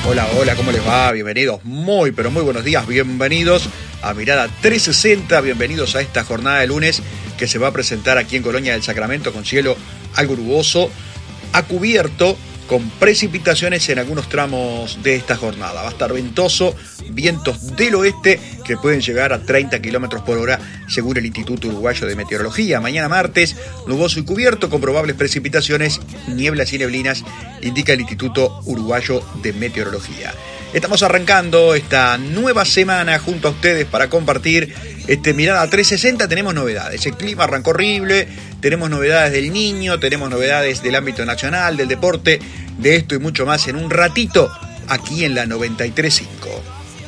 Hola, hola, ¿cómo les va? Bienvenidos, muy buenos días, bienvenidos a Mirada 360, bienvenidos a esta jornada de lunes que se va a presentar aquí en Colonia del Sacramento con cielo algo nuboso, a cubierto, con precipitaciones en algunos tramos de esta jornada. Va a estar ventoso, vientos del oeste que pueden llegar a 30 kilómetros por hora según el Instituto Uruguayo de Meteorología. Mañana martes, nuboso y cubierto con probables precipitaciones, nieblas y neblinas, indica el Instituto Uruguayo de Meteorología. Estamos arrancando esta nueva semana junto a ustedes para compartir Mirada 360. Tenemos novedades, el clima arrancó horrible, tenemos novedades del Niño, tenemos novedades del ámbito nacional, del deporte, de esto y mucho más en un ratito aquí en la 93.5.